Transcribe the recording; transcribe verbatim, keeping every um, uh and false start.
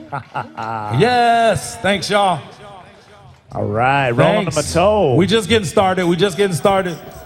Yes, thanks, y'all. All right, rolling Thanks. them a toe. We just getting started. We just getting started.